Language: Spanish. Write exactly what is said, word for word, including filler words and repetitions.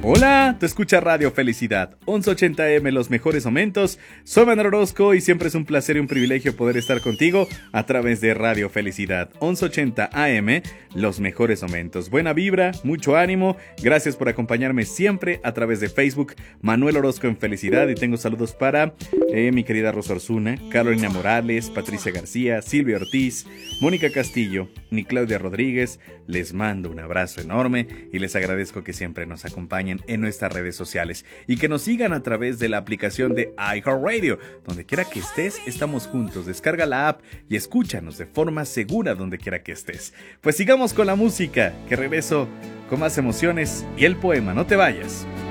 Hola, te escucha Radio Felicidad, once ochenta A M, los mejores momentos. Soy Manuel Orozco y siempre es un placer y un privilegio poder estar contigo a través de Radio Felicidad, once ochenta A M, los mejores momentos. Buena vibra, mucho ánimo, gracias por acompañarme siempre a través de Facebook, Manuel Orozco en Felicidad. Y tengo saludos para eh, mi querida Rosa Orzuna, Carolina Morales, Patricia García, Silvia Ortiz, Mónica Castillo, ni Claudia Rodríguez. Les mando un abrazo enorme y les agradezco que siempre nos acompañen en nuestras redes sociales y que nos sigan a través de la aplicación de iHeartRadio. Donde quiera que estés, estamos juntos. Descarga la app y escúchanos de forma segura donde quiera que estés. Pues sigamos con la música, que regreso con más emociones y el poema. No te vayas.